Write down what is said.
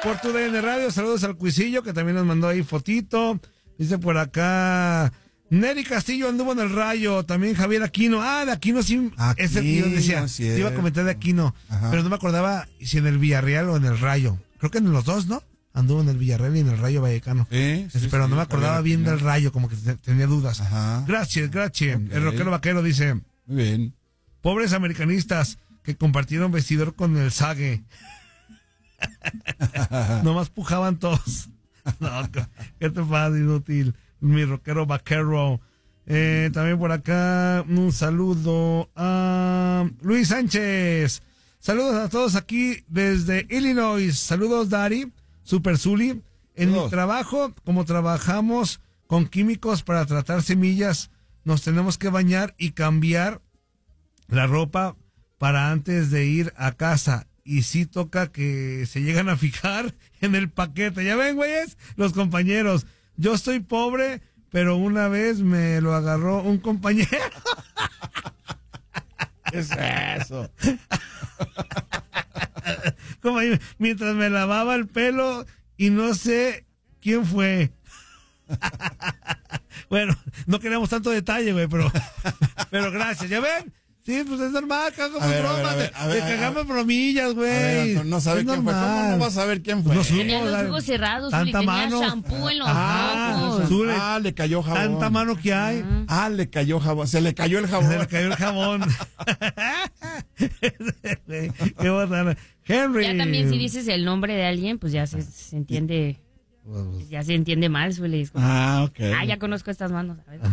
por tu DN Radio. Saludos al Cuisillo, que también nos mandó ahí fotito. Dice por acá, Neri Castillo anduvo en el Rayo. También Javier Aquino. De Aquino sí. Ese tío decía, te iba a comentar de Aquino. Ajá. Pero no me acordaba si en el Villarreal o en el Rayo. Creo que en los dos, ¿no? Anduvo en el Villarreal y en el Rayo Vallecano. Sí, pero no me acordaba bien del Rayo, como que tenía dudas. Ajá. Gracias. Okay. El rockero vaquero dice, muy bien. Pobres americanistas que compartieron vestidor con el Sague. Nomás pujaban todos. No, ¿qué te pasa, inútil? Mi rockero vaquero. También por acá un saludo a Luis Sánchez. Saludos a todos aquí desde Illinois. Saludos, Dari, Super Zuli. En mi trabajo, como trabajamos con químicos para tratar semillas, nos tenemos que bañar y cambiar la ropa para antes de ir a casa. Y sí toca que se llegan a fijar en el paquete. Ya ven, güeyes, los compañeros. Yo estoy pobre, pero una vez me lo agarró un compañero. ¿Qué es eso? Como ahí, mientras me lavaba el pelo y no sé quién fue. Bueno, no queríamos tanto detalle, güey, pero gracias. ¿Ya ven? Sí, pues es normal, cagamos bromas, te cagamos bromillas, güey. No sabe quién fue. ¿Cómo no vas a saber quién fue? No tenía los ojos cerrados, tanta tenía mano. shampoo en los ojos. Le cayó jabón. Tanta mano que hay. Le cayó jabón. Se le cayó el jabón. Se le cayó el jabón. Qué botana. Henry. Ya también si dices el nombre de alguien, pues ya se entiende. Ya se entiende mal, suele. Ok. Ya conozco estas manos, a ver.